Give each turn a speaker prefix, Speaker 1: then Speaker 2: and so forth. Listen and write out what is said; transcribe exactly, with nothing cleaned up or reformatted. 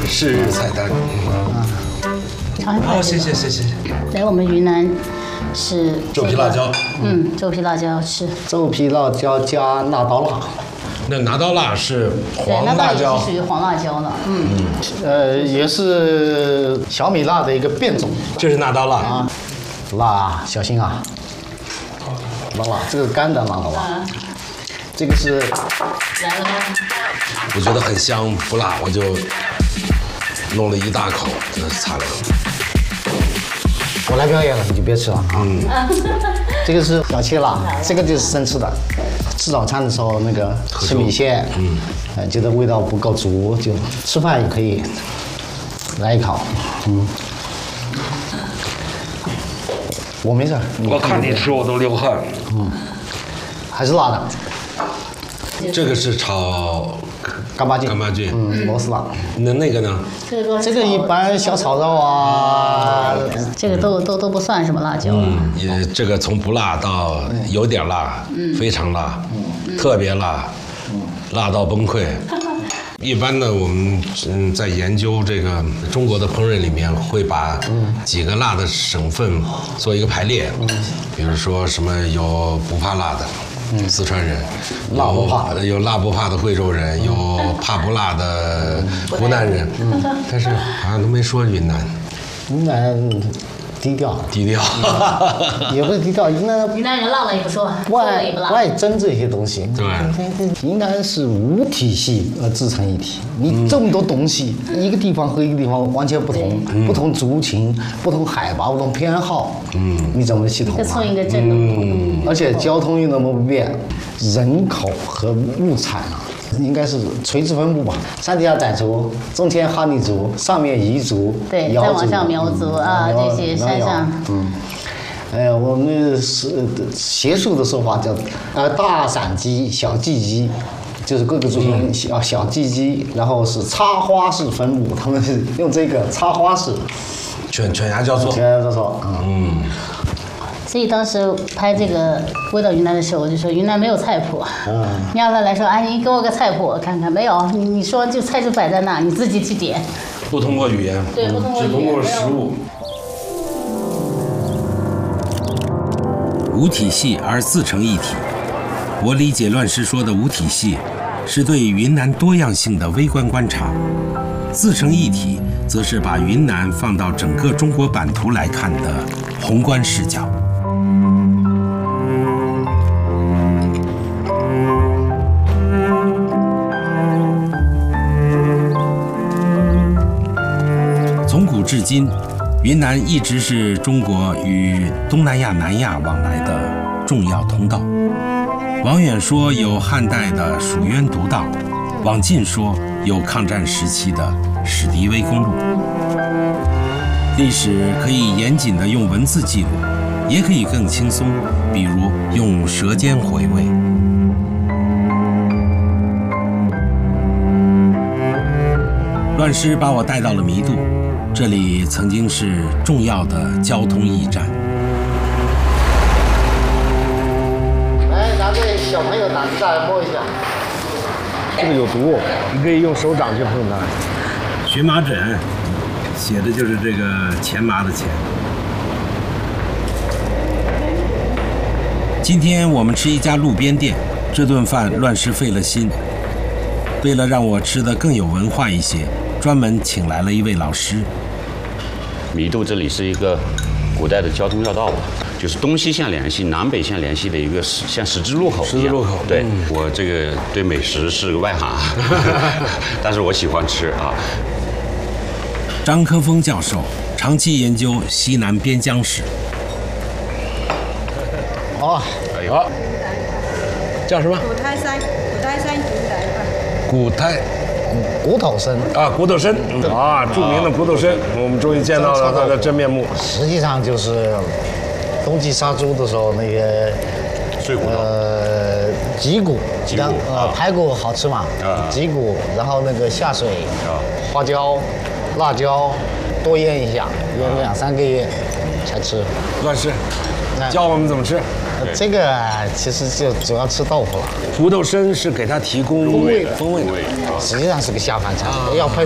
Speaker 1: 是日菜单。
Speaker 2: 尝一
Speaker 1: 好，谢谢谢谢。
Speaker 2: 来，我们云南是
Speaker 1: 皱皮辣椒。
Speaker 2: 嗯，皱皮辣椒是。
Speaker 3: 皱皮辣椒加辣刀辣。
Speaker 1: 那拿刀辣是黄
Speaker 2: 辣
Speaker 1: 辣椒，
Speaker 2: 也是属于黄辣椒的。嗯。
Speaker 3: 呃，也是小米辣的一个变种。
Speaker 1: 这是拿刀辣
Speaker 3: 啊，辣啊，小心啊！辣辣，这个干的辣好吧？这个是
Speaker 2: 来了吗？
Speaker 1: 我觉得很香，不辣，我就弄了一大口，这擦了。
Speaker 3: 我来表演了，你就别吃了啊。嗯。这个是小切辣，这个就是生吃的。吃早餐的时候那个吃米线，嗯，呃，觉得味道不够足，就吃饭也可以来一口，嗯。我没事，
Speaker 1: 我看你吃我都流汗。
Speaker 3: 嗯，还是辣的。
Speaker 1: 这个是炒
Speaker 3: 干巴菌，
Speaker 1: 干巴菌，
Speaker 3: 嗯，螺丝辣。
Speaker 1: 那那个呢？
Speaker 3: 这个一般小炒肉啊，
Speaker 2: 这个都都都不算什么辣椒。
Speaker 1: 嗯，也这个从不辣到有点辣，嗯，非常辣，嗯，特别辣，嗯，辣到崩溃。一般呢，我们嗯在研究这个中国的烹饪里面，会把几个辣的省份做一个排列，嗯，比如说什么有不怕辣的。嗯，四川人，
Speaker 3: 辣不怕
Speaker 1: 的有辣不怕的贵州人，有怕不辣的湖南人，嗯，但是好像都没说云南。
Speaker 3: 云南低调，
Speaker 1: 低调，
Speaker 3: 也不是低调，云南
Speaker 2: 云南人辣了也不说，
Speaker 3: 不爱不爱争这些东西。
Speaker 1: 对，
Speaker 3: 云南是无体系而自成一体，你这么多东西，一个地方和一个地方完全不同，不同族群、不同海拔、不同偏好，嗯，你怎么系统啊？
Speaker 2: 一个村一个镇的，
Speaker 3: 嗯，而且交通又那么不便，人口和物产啊。应该是垂直分布吧，山底下傣族，中间哈尼族，上面彝族，
Speaker 2: 对，再往上苗族啊，这些山上，
Speaker 3: 嗯，哎，我们是学术的说法叫呃大散鸡、小季鸡，就是各个族群小小季鸡，然后是插花式分布，他们是用这个插花式，
Speaker 1: 犬犬牙交错，
Speaker 3: 犬牙交错，嗯。
Speaker 2: 所以当时拍这个《味道云南》的时候，我就说云南没有菜谱。嗯。你要他来说，哎，你给我个菜谱我看看，没有，你你说就菜就摆在那，你自己去点。
Speaker 1: 不通过语言，
Speaker 2: 对，不通过语言，
Speaker 1: 只通过食物。
Speaker 4: 无体系而自成一体，我理解乱世说的无体系，是对云南多样性的微观观察；自成一体，则是把云南放到整个中国版图来看的宏观视角。从古至今，云南一直是中国与东南亚、南亚往来的重要通道。往远说有汉代的蜀渊独道，往近说有抗战时期的史迪威公路。历史可以严谨地用文字记录，也可以更轻松，比如用舌尖回味。乱师把我带到了弥渡，这里曾经是重要的交通驿站。
Speaker 3: 来，拿给小朋友胆子大摸一下。
Speaker 1: 这个有毒，你可以用手掌去碰它。
Speaker 4: 荨麻疹，写的就是这个钱麻的钱。今天我们吃一家路边店，这顿饭乱师费了心。为了让我吃得更有文化一些，专门请来了一位老师。
Speaker 5: 弥渡这里是一个古代的交通要道，就是东西线联系、南北线联系的一个十像十字路口一样。
Speaker 1: 十字路口。
Speaker 5: 对、嗯、我这个对美食是个外行，但是我喜欢吃啊。
Speaker 4: 张科峰教授长期研究西南边疆史。
Speaker 3: 哦，
Speaker 1: 哎呦，叫什么？
Speaker 6: 古泰山，古泰山古仔啊。
Speaker 1: 古泰。
Speaker 3: 骨头参
Speaker 1: 啊，骨头参啊，著名的骨头参，我们终于见到了它的真面目。
Speaker 3: 实际上就是冬季杀猪的时候那个
Speaker 5: 碎骨头，
Speaker 3: 呃，脊骨，
Speaker 5: 脊骨
Speaker 3: 呃，排骨好吃嘛，脊骨，然后那个下水，花椒、辣椒多腌一下，腌两三个月才吃。
Speaker 1: 乱师，教我们怎么吃。
Speaker 3: 这个其实就主要吃豆腐了。
Speaker 1: 骨头参是给它提供
Speaker 3: 风味的，
Speaker 1: 风味的，
Speaker 3: 实际上是个下饭菜，要配